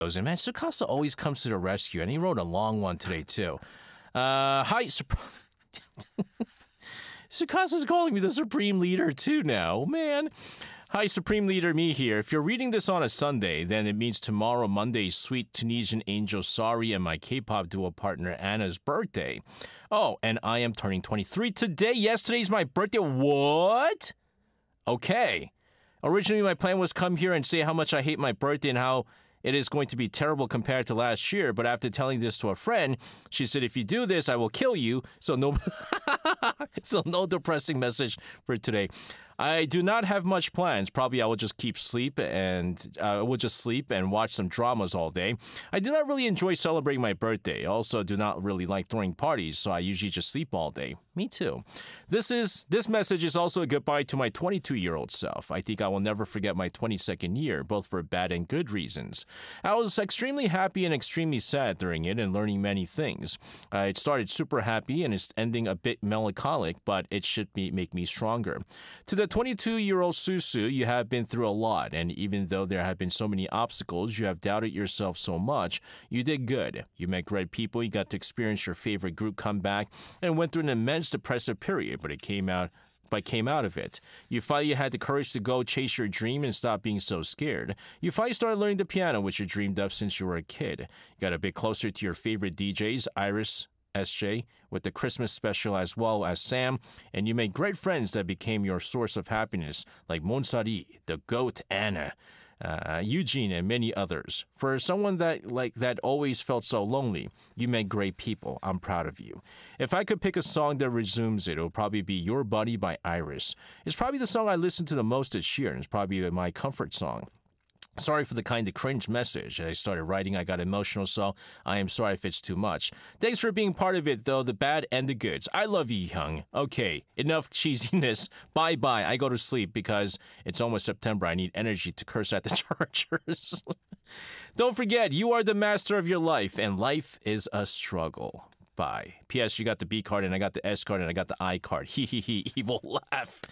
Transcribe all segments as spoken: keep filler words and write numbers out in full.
And man, Sukasa always comes to the rescue, and he wrote a long one today too. Uh, hi, Sup- Sukasa's calling me the Supreme Leader too now, man. Hi, Supreme Leader, me here. If you're reading this on a Sunday, then it means tomorrow, Monday, sweet Tunisian angel Sari and my K-pop duo partner Anna's birthday. Oh, and I am turning twenty-three today. Yesterday's my birthday. What? Okay. Originally, my plan was come here and say how much I hate my birthday and how it is going to be terrible compared to last year. But after telling this to a friend, she said, if you do this, I will kill you. So no, so no depressing message for today. I do not have much plans. Probably I will just keep sleep and uh, will just sleep and watch some dramas all day. I do not really enjoy celebrating my birthday. I also do not really like throwing parties, so I usually just sleep all day. Me too. This is this message is also a goodbye to my twenty-two-year-old self. I think I will never forget my twenty-second year, both for bad and good reasons. I was extremely happy and extremely sad during it and learning many things. Uh, it started super happy and it's ending a bit melancholic, but it should be, make me stronger. To the twenty-two-year-old Susu, you have been through a lot, and even though there have been so many obstacles, you have doubted yourself so much, you did good. You met great people, you got to experience your favorite group come back, and went through an immense depressive period, but it came out but came out of it. You finally had the courage to go chase your dream and stop being so scared. You finally started learning the piano, which you dreamed of since you were a kid. You got a bit closer to your favorite D Js, Iris, S J, with the Christmas special as well as Sam, and you made great friends that became your source of happiness, like Monsari, the goat Anna, uh, Eugene, and many others. For someone that like that always felt so lonely, you made great people. I'm proud of you. If I could pick a song that resumes it, it would probably be Your Buddy by Iris. It's probably the song I listen to the most this year, and it's probably my comfort song. Sorry for the kind of cringe message. I started writing, I got emotional, so I am sorry if it's too much. Thanks for being part of it, though, the bad and the goods. I love you, Hyung. Okay, enough cheesiness. Bye-bye. I go to sleep because it's almost September. I need energy to curse at the Chargers. Don't forget, you are the master of your life, and life is a struggle. Bye. P S. You got the B card, and I got the S card, and I got the I card. Hee hee hee. Evil laugh.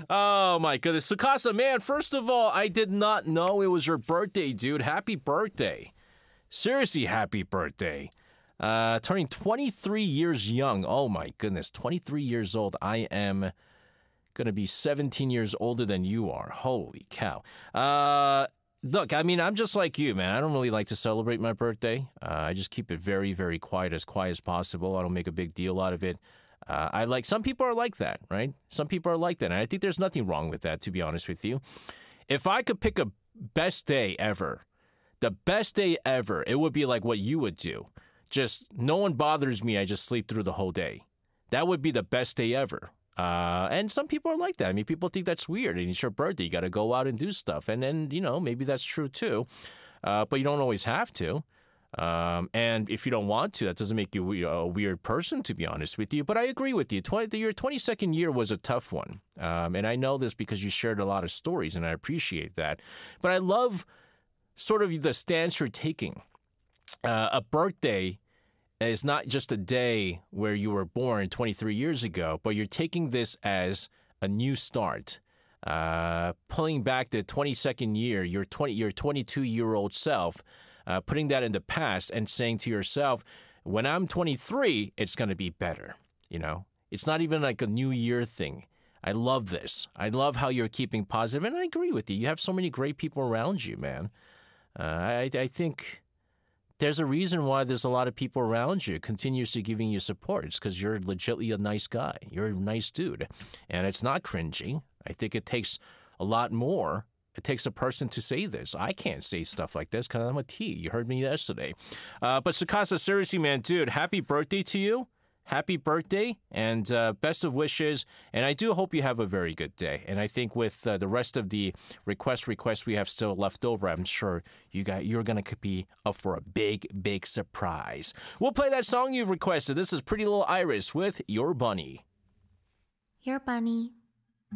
Oh, my goodness. Sukasa, man, first of all, I did not know it was your birthday, dude. Happy birthday. Seriously, happy birthday. Uh, turning twenty-three years young. Oh, my goodness. twenty-three years old. I am going to be seventeen years older than you are. Holy cow. Uh... Look, I mean, I'm just like you, man. I don't really like to celebrate my birthday. Uh, I just keep it very, very quiet, as quiet as possible. I don't make a big deal out of it. Uh, I like, some people are like that, right? Some people are like that, and I think there's nothing wrong with that, to be honest with you. If I could pick a best day ever, the best day ever, it would be like what you would do. Just, no one bothers me, I just sleep through the whole day. That would be the best day ever. Uh, and some people are like that. I mean, people think that's weird. And it's your birthday. You got to go out and do stuff. And then, you know, maybe that's true too. Uh, but you don't always have to. Um, and if you don't want to, that doesn't make you a weird person, to be honest with you. But I agree with you. twenty, your twenty-second year was a tough one. Um, and I know this because you shared a lot of stories, and I appreciate that. But I love sort of the stance you're taking. Uh, a birthday is not just a day where you were born twenty-three years ago, but you're taking this as a new start. Uh, pulling back the twenty-second year, your twenty, your twenty-two-year-old self, uh, putting that in the past and saying to yourself, when I'm twenty-three, it's going to be better. You know, it's not even like a new year thing. I love this. I love how you're keeping positive, and I agree with you. You have so many great people around you, man. Uh, I, I think there's a reason why there's a lot of people around you continuously giving you support. It's because you're legitimately a nice guy. You're a nice dude. And it's not cringy. I think it takes a lot more. It takes a person to say this. I can't say stuff like this because I'm a T. You heard me yesterday. Uh, but Sukasa, seriously, man, dude, happy birthday to you. Happy birthday and uh, best of wishes. And I do hope you have a very good day. And I think with uh, the rest of the request requests we have still left over, I'm sure you got, you're going to be up for a big, big surprise. We'll play that song you've requested. This is Pretty Little Iris with Your Bunny. Your Bunny